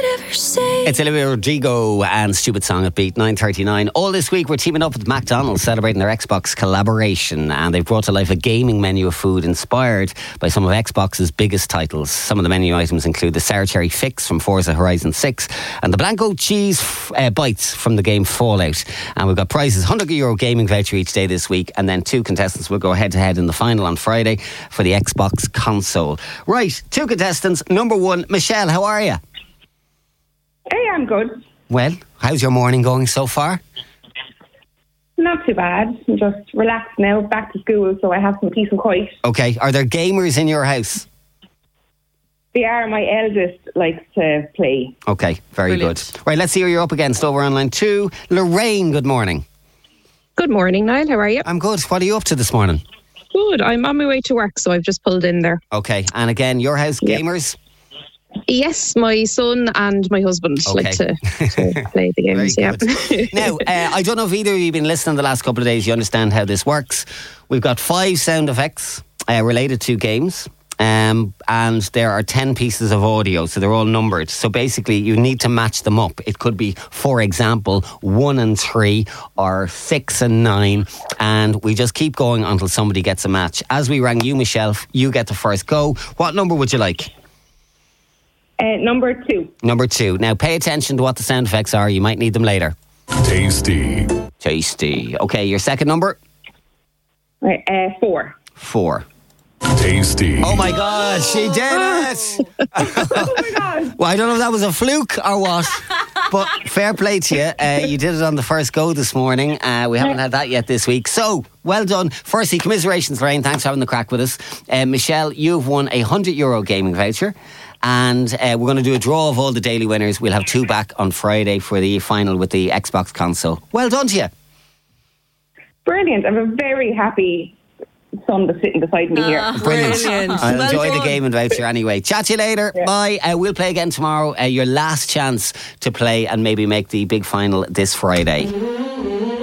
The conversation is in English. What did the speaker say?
It's Olivia Rodrigo and Stupid Song at Beat 9:39. All this week we're teaming up with McDonald's, celebrating their Xbox collaboration, and they've brought to life a gaming menu of food inspired by some of Xbox's biggest titles. Some of the menu items include the Sour Cherry Fix from Forza Horizon 6 and the Blanco Cheese Bites from the game Fallout. And we've got prizes, €100 gaming voucher each day this week, and then two contestants will go head to head in the final on Friday for the Xbox console. Right, two contestants. Number one, Michelle, how are you? Hey, I'm good. Well, how's your morning going so far? Not too bad. I'm just relaxed now, back to school, so I have some peace and quiet. Okay, are there gamers in your house? They are. My eldest likes to play. Okay, very Brilliant. good. Right, let's see who you're up against over on line 2. Lorraine, good morning. Good morning, Niall. How are you? I'm good. What are you up to this morning? Good. I'm on my way to work, so I've just pulled in there. Okay, and again, your house Yep. gamers? Yes, my son and my husband like to play the games. Very good. Now, I don't know if either of you have been listening the last couple of days. You understand how this works. We've got 5 sound effects related to games. And there are 10 pieces of audio, so they're all numbered. So basically, you need to match them up. It could be, for example, 1 and 3 or 6 and 9. And we just keep going until somebody gets a match. As we rang you, Michelle, you get the first go. What number would you like? Number 2. Number 2. Now, pay attention to what the sound effects are. You might need them later. Tasty. Tasty. Okay, your second number? Right, 4. 4. Tasty. Oh my God, she did it! Oh my God. Well, I don't know if that was a fluke or what, but fair play to you. You did it on the first go this morning. We haven't had that yet this week. So, well done. Firstly, commiserations, Lorraine. Thanks for having the crack with us. Michelle, you've won a €100 gaming voucher. And we're going to do a draw of all the daily winners. We'll have 2 back on Friday for the final with the Xbox console. Well done to you. Brilliant. I'm a very happy son that's sitting beside me here. Brilliant. I'll Well enjoy the done. game and voucher anyway. Chat to you later. Yeah. Bye. We'll play again tomorrow. Your last chance to play and maybe make the big final this Friday.